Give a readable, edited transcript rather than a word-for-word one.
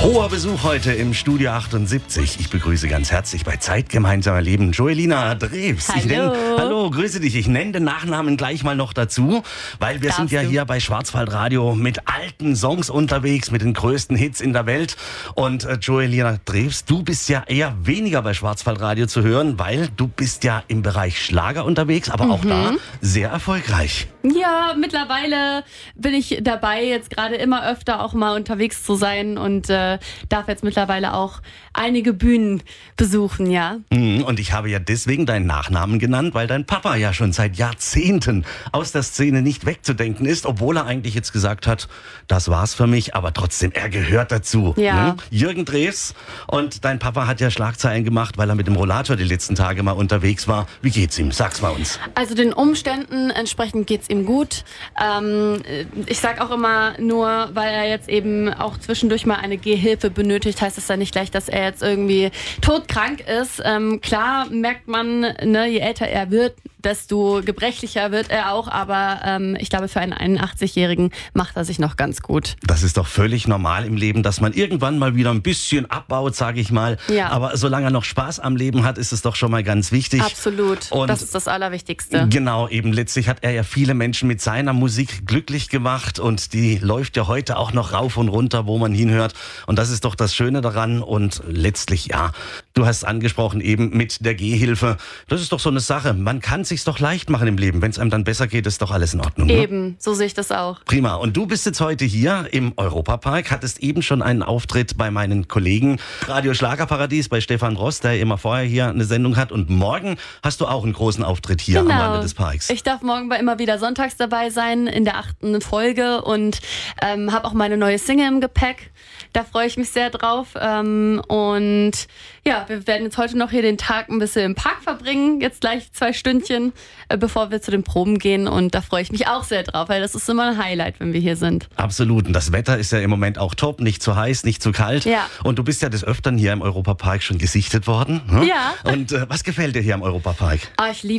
Hoher Besuch heute im Studio 78. Ich begrüße ganz herzlich bei Zeit gemeinsam erleben Joelina Drews. Hallo. Hallo, grüße dich. Ich nenne den Nachnamen gleich mal noch dazu, weil wir sind ja hier bei Schwarzwaldradio mit alten Songs unterwegs, mit den größten Hits in der Welt. Und Joelina Drews, du bist ja eher weniger bei Schwarzwaldradio zu hören, weil du bist ja im Bereich Schlager unterwegs, aber auch da sehr erfolgreich. Ja, mittlerweile bin ich dabei, jetzt gerade immer öfter auch mal unterwegs zu sein und darf jetzt mittlerweile auch einige Bühnen besuchen, ja. Und ich habe ja deswegen deinen Nachnamen genannt, weil dein Papa ja schon seit Jahrzehnten aus der Szene nicht wegzudenken ist, obwohl er eigentlich jetzt gesagt hat, das war's für mich, aber trotzdem, er gehört dazu. Ja. Jürgen Drews, und dein Papa hat ja Schlagzeilen gemacht, weil er mit dem Rollator die letzten Tage mal unterwegs war. Wie geht's ihm? Sag's mal uns. Also den Umständen entsprechend geht's ihm gut. Ich sag auch immer, nur weil er jetzt eben auch zwischendurch mal eine Gehhilfe benötigt, heißt es ja nicht gleich, dass er jetzt irgendwie todkrank ist. Klar merkt man, ne, je älter er wird, desto gebrechlicher wird er auch, aber ich glaube, für einen 81-Jährigen macht er sich noch ganz gut. Das ist doch völlig normal im Leben, dass man irgendwann mal wieder ein bisschen abbaut, sage ich mal. Ja. Aber solange er noch Spaß am Leben hat, ist es doch schon mal ganz wichtig. Absolut, Und das ist das Allerwichtigste. genau, eben letztlich hat er ja viele Menschen mit seiner Musik glücklich gemacht und die läuft ja heute auch noch rauf und runter, wo man hinhört. Und das ist doch das Schöne daran. Und letztlich, ja, du hast angesprochen eben mit der Gehhilfe. Das ist doch so eine Sache. Man kann sich's doch leicht machen im Leben. Wenn es einem dann besser geht, ist doch alles in Ordnung. Eben, so sehe ich das auch. Prima. Und du bist jetzt heute hier im Europapark, hattest eben schon einen Auftritt bei meinen Kollegen Radio Schlagerparadies, bei Stefan Ross, der immer vorher hier eine Sendung hat. Und morgen hast du auch einen großen Auftritt hier am Rande des Parks. Ich darf morgen bei immer wieder sonntags dabei sein, in der 8. Folge und habe auch meine neue Single im Gepäck. Da freue ich mich sehr drauf. Und ja, wir werden jetzt heute noch hier den Tag ein bisschen im Park verbringen. Jetzt gleich 2 Stündchen, bevor wir zu den Proben gehen. Und da freue ich mich auch sehr drauf, weil das ist immer ein Highlight, wenn wir hier sind. Absolut. Und das Wetter ist ja im Moment auch top. Nicht zu heiß, nicht zu kalt. Ja. Und du bist ja des Öfteren hier im Europapark schon gesichtet worden. Hm? Ja. Und was gefällt dir hier im Europapark? Ich liebe